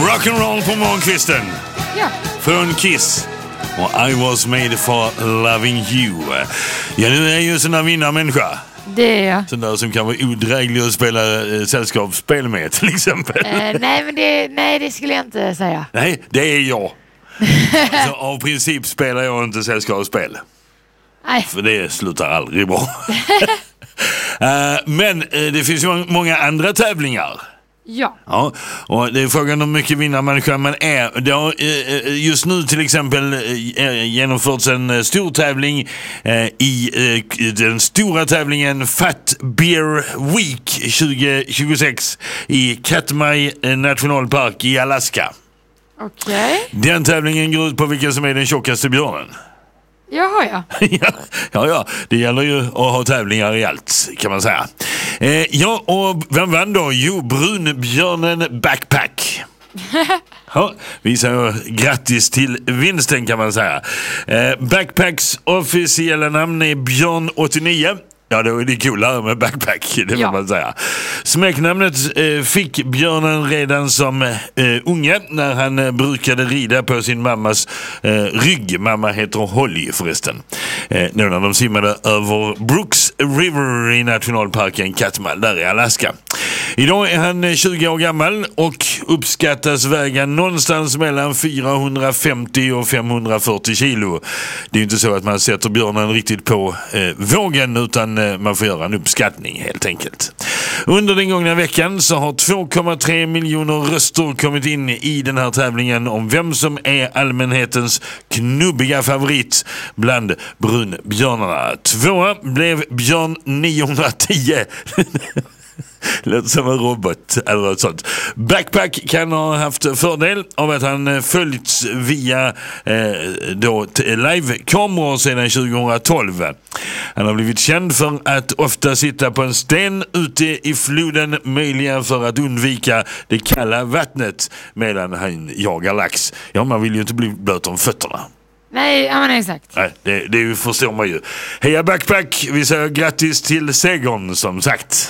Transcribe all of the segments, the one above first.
Rock'n'roll på morgonkvisten. Ja. Från Kiss. Och I was made for loving you. Ja, nu är ju sån där vinnarmänniska. Det är jag. Sån där som kan vara odräglig och spela sällskapsspel med till exempel. Nej, det skulle jag inte säga. Nej, det är jag. Så av princip spelar jag inte sällskapsspel. Nej. För det slutar aldrig bra. Men det finns ju många andra tävlingar. Ja. Ja, och det är frågan om mycket vinnarmänniska man är. Det har just nu till exempel genomförts en stor tävling i den stora tävlingen Fat Bear Week 2026 i Katmai nationalpark i Alaska. Okej. Den tävlingen går ut på vilken som är den tjockaste björnen. Jaha, ja. Ja, det gäller ju att ha tävlingar i allt, kan man säga. Ja, och vem vann då? Jo, brunbjörnen Backpack. Ja, vi säger grattis till vinsten, kan man säga. Backpacks officiella namn är Björn 89. Ja, då är det coolare med Backpack, det får man säga. Smeknamnet fick björnen redan som unge när han brukade rida på sin mammas rygg. Mamma heter Holly förresten. Nu när de simmade över Brooks River i nationalparken Katmai där i Alaska. Idag är han 20 år gammal och uppskattas väga någonstans mellan 450 och 540 kilo. Det är ju inte så att man sätter björnen riktigt på vågen, utan man får göra en uppskattning helt enkelt. Under den gångna veckan så har 2,3 miljoner röster kommit in i den här tävlingen om vem som är allmänhetens knubbiga favorit bland brunbjörnarna. Tvåa blev Björn 910. Låter som en robot eller något sånt. Backpack kan ha haft fördel av att han följts via live-kameror sedan 2012. Han har blivit känd för att ofta sitta på en sten ute i floden, möjligen för att undvika det kalla vattnet medan han jagar lax. Ja, man vill ju inte bli blöt om fötterna. Nej, ja, men exakt. Nej, det förstår man ju. Heja Backpack, vi säger grattis till segern som sagt.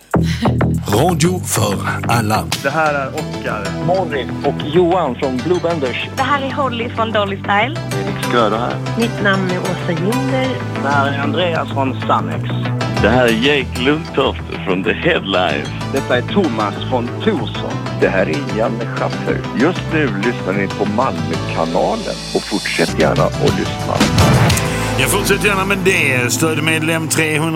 Radio för alla. Det här är Oskar, Morris och Johan från Blue Benders. Det här är Holly från Dolly Style. Felix Sköder här. Mitt namn är Åsa Jinder. Det här är Andreas från Sannex. Det här är Jake Lundtoft från The Headlines. Detta är Thomas från Torsson. Det här är Janne Schaffer. Just nu lyssnar ni på Malmökanalen och fortsätt gärna att lyssna. Jag fortsätter gärna med det. Stödmedlem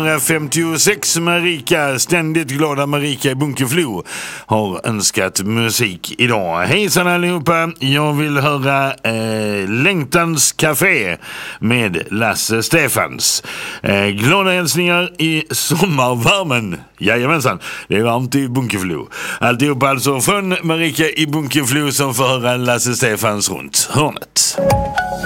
356 Marika, ständigt glada Marika i Bunkeflo, har önskat musik idag. Hejsan allihopa, jag vill höra Längtans Café med Lasse Stefans. Glada hälsningar i sommarvärmen. Jajamensan, det är varmt i Bunkeflo. Alltihop alltså från Marika i Bunkeflo som får höra Lasse Stefans runt hörnet.